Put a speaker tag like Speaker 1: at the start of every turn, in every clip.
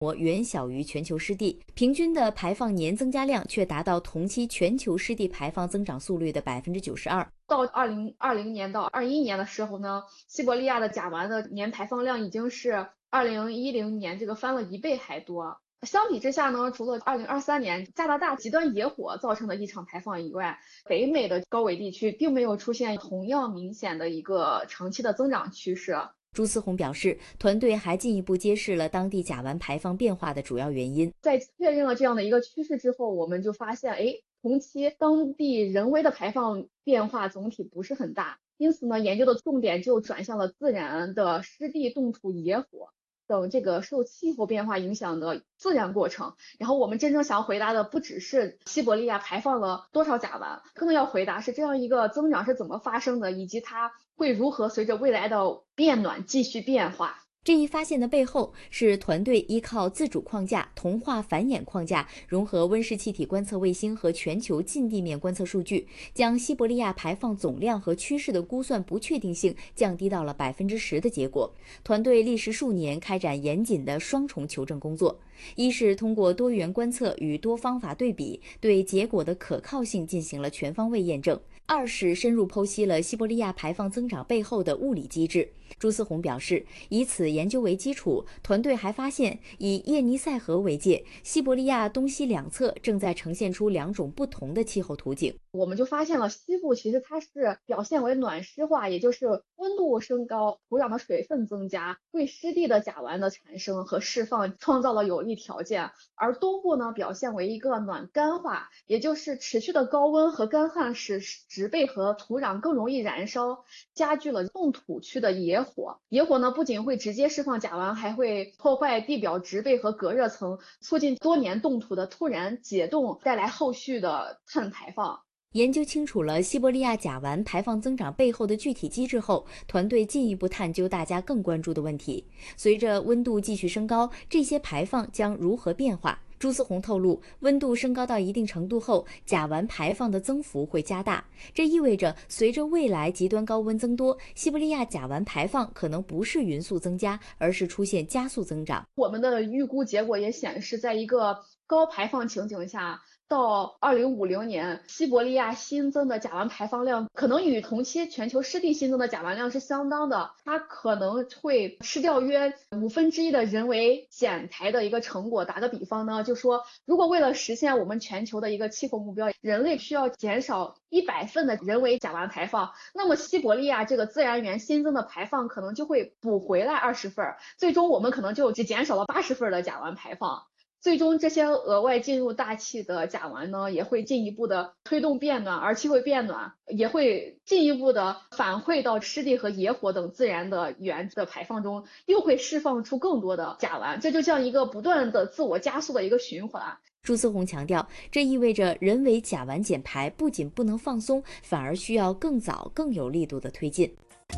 Speaker 1: 远小于全球湿地，平均的排放年增加量却达到同期全球湿地排放增长速率的92%。
Speaker 2: 到2020年到21年的时候呢，西伯利亚的甲烷的年排放量已经是2010年这个翻了1倍还多。相比之下呢，除了2023年加拿大极端野火造成的异常排放以外，北美的高纬地区并没有出现同样明显的一个长期的增长趋势。
Speaker 1: 朱思宏表示，团队还进一步揭示了当地甲烷排放变化的主要原因。
Speaker 2: 在确认了这样的一个趋势之后，我们就发现，同期当地人为的排放变化总体不是很大，因此呢，研究的重点就转向了自然的湿地冻土野火等这个受气候变化影响的自然过程。然后我们真正想要回答的不只是西伯利亚排放了多少甲烷，更要回答是这样一个增长是怎么发生的，以及它会如何随着未来的变暖继续变化。
Speaker 1: 这一发现的背后是团队依靠自主框架、同化繁衍框架，融合温室气体观测卫星和全球近地面观测数据，将西伯利亚排放总量和趋势的估算不确定性降低到了10%的结果。团队历时数年开展严谨的双重求证工作，一是通过多元观测与多方法对比，对结果的可靠性进行了全方位验证；二是深入剖析了西伯利亚排放增长背后的物理机制。朱思宏表示，以此研究为基础，团队还发现，以叶尼塞河为界，西伯利亚东西两侧正在呈现出2种不同的气候图景。
Speaker 2: 我们就发现了西部其实它是表现为暖湿化，也就是温度升高，土壤的水分增加，为湿地的甲烷的产生和释放创造了有利条件。而东部呢，表现为一个暖干化，也就是持续的高温和干旱使植被和土壤更容易燃烧，加剧了冻土区的野火。野火呢，不仅会直接释放甲烷，还会破坏地表植被和隔热层，促进多年冻土的突然解冻，带来后续的碳排放。
Speaker 1: 研究清楚了西伯利亚甲烷排放增长背后的具体机制后，团队进一步探究大家更关注的问题：随着温度继续升高，这些排放将如何变化？朱思宏透露，温度升高到一定程度后，甲烷排放的增幅会加大，这意味着随着未来极端高温增多，西伯利亚甲烷排放可能不是匀速增加，而是出现加速增长。
Speaker 2: 我们的预估结果也显示，在一个高排放情景下，到2050年，西伯利亚新增的甲烷排放量可能与同期全球湿地新增的甲烷量是相当的，它可能会吃掉约1/5的人为减排的一个成果。打个比方呢，就说如果为了实现我们全球的一个气候目标，人类需要减少100份的人为甲烷排放，那么西伯利亚这个自然源新增的排放可能就会补回来20份，最终我们可能就只减少了80份的甲烷排放。最终这些额外进入大气的甲烷呢，也会进一步的推动变暖，而气候变暖也会进一步的反馈到湿地和野火等自然的源的排放中，又会释放出更多的甲烷，这就像一个不断的自我加速的一个循环。
Speaker 1: 朱思宏强调，这意味着人为甲烷减排不仅不能放松，反而需要更早、更有力度的推进。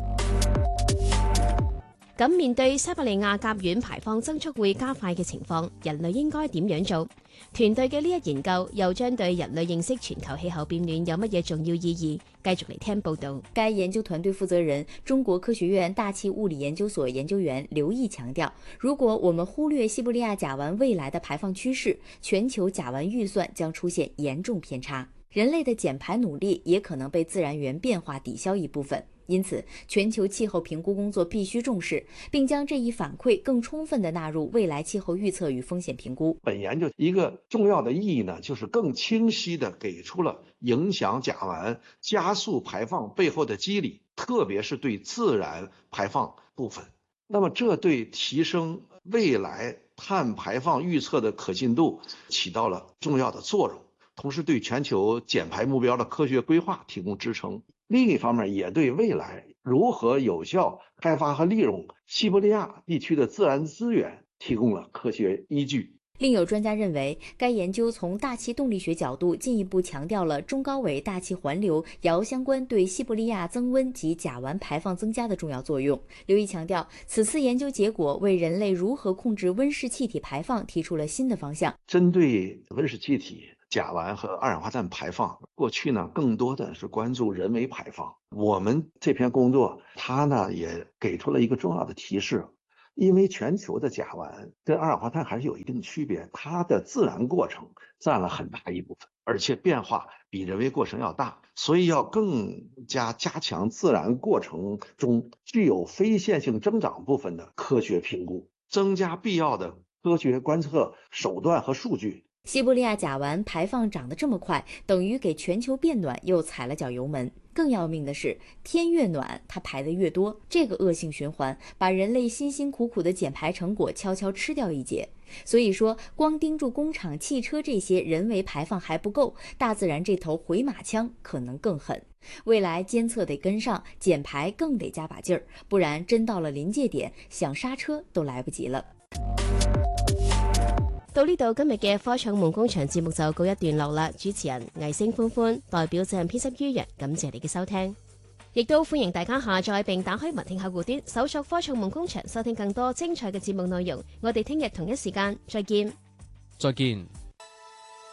Speaker 3: 咁面對西伯利亞甲烷排放增速會加快嘅情況，人類應該點樣做？團隊嘅呢一研究又將對人類認識全球氣候變暖有乜嘢重要意義？繼續嚟聽報導。
Speaker 1: 該研究團隊負責人、中國科學院大氣物理研究所研究員劉毅強調，如果我們忽略西伯利亞甲烷未來的排放趨勢，全球甲烷預算將出現嚴重偏差，人類的減排努力也可能被自然源變化抵消一部分。因此，全球氣候評估工作必須重視，並將這一反饋更充分地納入未來氣候預測與風險評估。
Speaker 4: 本研究一個重要的意義呢，就是更清晰地給出了影響甲烷加速排放背後的機理，特別是對自然排放部分。那麼這對提升未來碳排放預測的可信度起到了重要的作用，同時對全球減排目標的科學規劃提供支撐。另一方面，也對未來如何有效開發和利用西伯利亞地區的自然資源提供了科學依據。
Speaker 1: 另有專家認為，該研究從大氣動力學角度進一步強調了中高緯大氣環流遙相關對西伯利亞增溫及甲烷排放增加的重要作用。劉毅強調，此次研究結果為人類如何控制溫室氣體排放提出了新的方向。
Speaker 4: 針對溫室氣體、甲烷和二氧化碳排放，過去呢更多的是關注人為排放。我們這篇工作，它呢也給出了一個重要的提示， 因为全球的甲烷跟二氧化碳还是有一定区别，它的自然过程占了很大一部分，而且变化比人为过程要大，所以要更加强自然过程中具有非线性增长部分的科学评估，增加必要的科学观测手段和数据。
Speaker 1: 西伯利亚甲烷排放涨得这么快，等于给全球变暖又踩了脚油门。更要命的是，天越暖，它排得越多，这个恶性循环把人类辛辛苦苦的减排成果悄悄吃掉一截。所以说，光盯住工厂、汽车这些人为排放还不够，大自然这头回马枪可能更狠。未来监测得跟上，减排更得加把劲儿，不然真到了临界點，想剎車都來不及了。
Speaker 3: 到呢度，今日嘅科創夢工場節目就告一段落啦。主持人魏星歡歡代表責任編輯于洋，感謝你嘅收聽，亦都歡迎大家下載並打開文聽客戶端，搜索科創夢工場，收聽更多精彩嘅節目內容。我哋聽日同一時間再見。
Speaker 5: 再見。